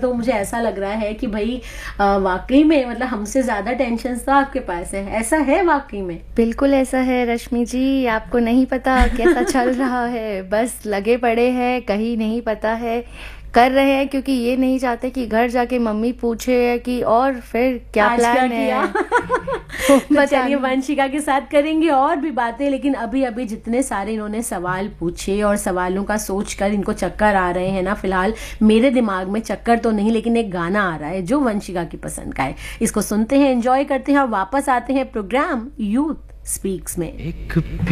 तो मुझे ऐसा लग रहा है कि भाई वाकई में मतलब हमसे ज्यादा टेंशन तो आपके पास है, ऐसा है वाकई में? बिल्कुल ऐसा है रश्मि जी, आपको नहीं पता कैसा चल रहा है, बस लगे पड़े हैं, कहीं नहीं पता है, कर रहे हैं क्योंकि ये नहीं चाहते कि घर जाके मम्मी पूछे कि और फिर क्या आज क्या प्लान किया? है। तो बता चलिए नहीं। वंशिका के साथ करेंगे और भी बातें, लेकिन अभी अभी जितने सारे इन्होंने सवाल पूछे और सवालों का सोचकर इनको चक्कर आ रहे हैं ना, फिलहाल मेरे दिमाग में चक्कर तो नहीं, लेकिन एक गाना आ रहा है जो वंशिका की पसंद का है। इसको सुनते हैं, एंजॉय करते हैं और वापस आते हैं प्रोग्राम यूथ स्पीक्स में। एक